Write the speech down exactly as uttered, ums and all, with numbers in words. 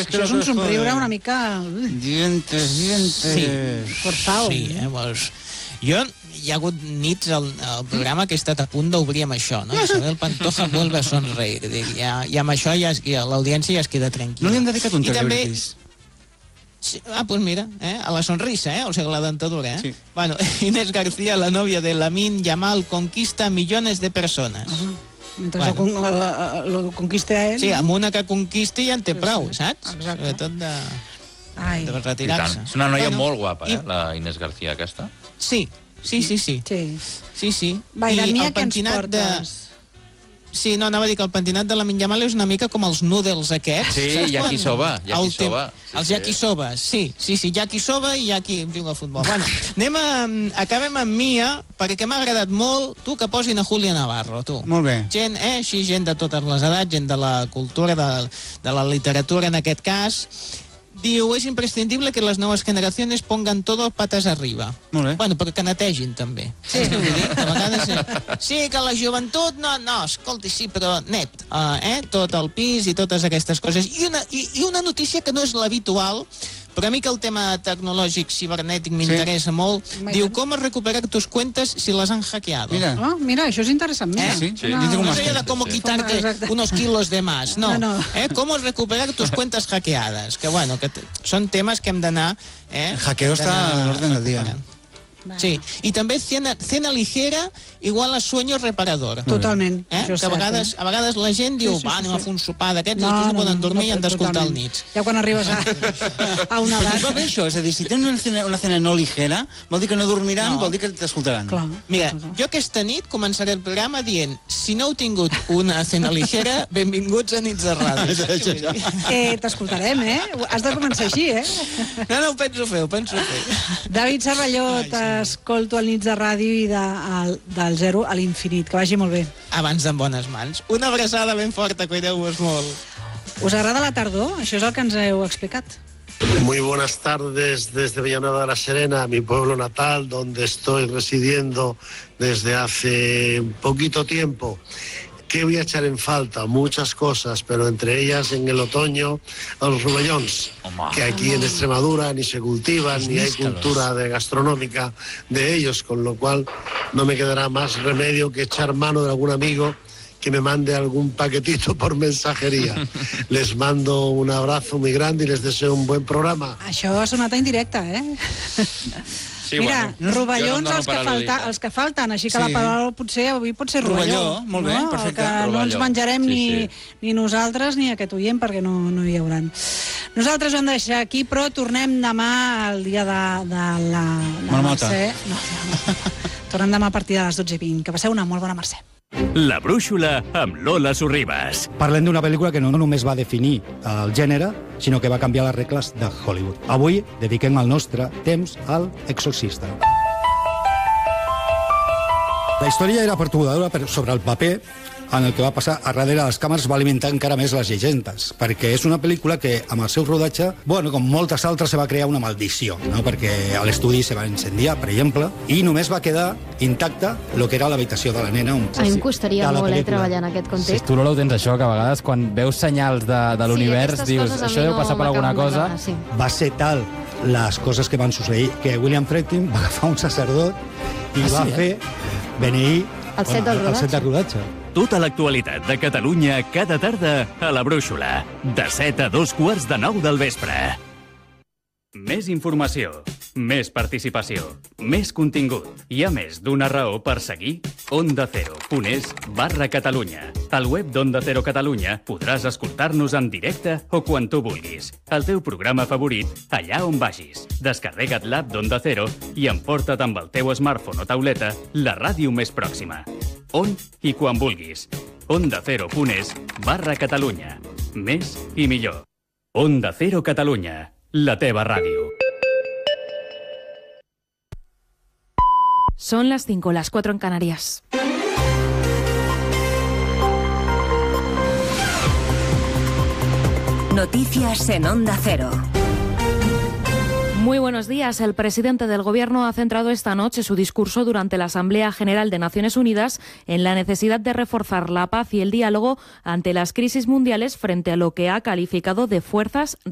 és que això és un somriure una mica... Dientes, dientes... Sí, Forzado. Sí, eh, vols... Jo, hi ha hagut nits al, al programa que he estat a punt d'obrir amb això, no? Isabel Pantoja vuelve a sonreír. Dic, ja, ja amb això ja, es, ja l'audiència ja es queda tranquil·la. No li han dedicat un I també... Britis? Sí, ah, doncs pues mira, eh, a la sonrisa, eh? O sigui, la dentadura, eh? Sí. Bueno, Inés García, la novia de Lamine Yamal, conquista millones de persones. Uh -huh. Mentre Bueno. bueno. lo, lo, lo conquista a ell... Sí, amb una que conquisti ja en té Sí, prou, sí. saps? Exacte. Sobretot de, Ai. de I retirar-se. tant. És una noia Bueno, molt guapa, eh, i- la Inés García, aquesta. Sí, sí, sí, sí. Sí. Sí, sí. Va, i la I Mia, el què ens pentinat portes? Sí, no, anava a dir que el pentinat de la Yamal és una mica com els noodles aquests. Sí, saps quan? yakisoba, El yakisoba. tem- Sí, els sí. yakisobas, sí, sí, sí, yakisoba i yaki juga a futbol. Bueno, anem a... Acabem amb Mia, perquè m'ha agradat molt, tu, que posin a Julia Navarro, tu. Molt bé. Gent, eh, així, gent de totes les edats, gent de la cultura, de, de la literatura en aquest cas. Diu, és imprescindible que les noves generacions pongan todo patas arriba. Molt bé. Bueno, però que netegin, també. Sí. Saps què vull dir? Que a vegades... eh, Sí, que la joventut... No, no, escolti, sí, però net. Uh, eh? Tot el pis i totes aquestes coses. I una, i, i una notícia que no és l'habitual, però a mi que el tema tecnològic cibernètic m'interessa sí. molt. Mira. Diu, com recuperar tus cuentas si las han hackeado? Mira. Oh, mira, això és interessant. Mira. Eh? Sí, sí. No, Dice No com es estem. de cómo Sí. quitarte Exacte. unos kilos de más, no. No, no. Eh? Cómo recuperar tus cuentas hackeadas. Que bueno, que t- són temes que hem d'anar... Eh? El hackeo està d'anar a l'orden del dia. recuperant. Sí, i també cena, cena ligera igual a sueño reparador. Totalment. Eh? Això Que és a cert, vegades, eh? a vegades la gent diu, Sí, sí, va, sí, anem a sí. fer un sopar d'aquests, els que no poden dormir i han d'escoltar totalment. al nits. Ja quan arribes a, a una Però edat... va bé això, és a dir, si tenen una cena, una cena no ligera, vol dir que no dormiran, No. vol dir que t'escoltaran. Clar. Mira, jo aquesta nit començaré el programa dient, si no heu tingut una cena ligera, benvinguts a Nits de Ràdio. Saps què vull dir? Eh, T'escoltarem, eh? Has de començar així, eh? No, no, ho penso fer, ho penso fer. David Cervelló, t'escolto al Nits de Ràdio i de, al, del zero a l'infinit. Que vagi molt bé. Abans d'en bones mans. Una abraçada ben forta, cuideu-vos molt. Us agrada la tardor? Això és el que ens heu explicat. Muy buenas tardes desde Villanueva de la Serena, mi pueblo natal, donde estoy residiendo desde hace poquito tiempo. ¿Qué voy a echar en falta? Muchas cosas, pero entre ellas en el otoño los rubellons, Home. que aquí en Extremadura ni se cultivan, ni hay cultura de gastronómica de ellos, con lo cual no me quedará más remedio que echar mano de algún amigo que me mande algún paquetito por mensajería. Les mando un abrazo muy grande y les deseo un buen programa. Això ha sonat en directe, eh? Sí, Mira, bueno, rovellons jo no em dono els, que per falta, al·ludit. els que falten, així que Sí. la paraula potser avui pot ser rovelló. Rovelló, molt bé, no? perfecte. El que no ens Rovelló. menjarem Sí, ni, sí. ni nosaltres ni aquest oient, perquè no, no hi hauran. Nosaltres ho hem de deixar aquí, però tornem demà al dia de, de la... De Marmota. Mercè. No, no. Tornem demà a partir de les dotze i vint. Que passeu una molt bona Mercè. La Brúixola amb Lola Sorribas. Parlem d'una pel·lícula que no només va definir el gènere, sinó que va canviar les regles de Hollywood. Avui dediquem el nostre temps al Exorcista. La història era perturbadora, però sobre el paper en el que va passar a darrere de les càmeres va alimentar encara més les llegendes, perquè és una pel·lícula que amb el seu rodatge, bueno, com moltes altres, se va crear una maldició, no? Perquè a l'estudi se va incendiar, per exemple, i només va quedar intacta el que era l'habitació de la nena. Un... A mi em costaria de la molt eh, pel·lícula. treballar en aquest Si context. tu, Lola, ho tens això, que a vegades quan veus senyals de, de l'univers aquestes dius, coses a això mi deu no passar per alguna m'acaben cosa. d'agradar, sí. Va ser tal les coses que van succeir que William Friedkin va agafar un sacerdot i Ah, va sí, eh? fer beneir El set del el set de rodatge. rodatge. Tota l'actualitat de Catalunya cada tarda a La Brúixola. De set a dos quarts de nou del vespre. Més informació, més participació, més contingut. Hi ha més d'una raó per seguir onda cero punt es barra Catalunya. Al web d'Onda Cero Catalunya podràs escoltar-nos en directe o quan tu vulguis. El teu programa favorit, allà on vagis. Descarrega't l'app d'Onda Cero i emporta't amb el teu smartphone o tauleta la ràdio més pròxima. On i quan vulguis. Onda Cero punt es barra Catalunya. Més i millor. Onda Cero Catalunya. La teva ràdio. Son las cinco, las cuatro en Canarias. Noticias en Onda Cero. Muy buenos días. El presidente del Gobierno ha centrado esta noche su discurso durante la Asamblea General de Naciones Unidas en la necesidad de reforzar la paz y el diálogo ante las crisis mundiales frente a lo que ha calificado de fuerzas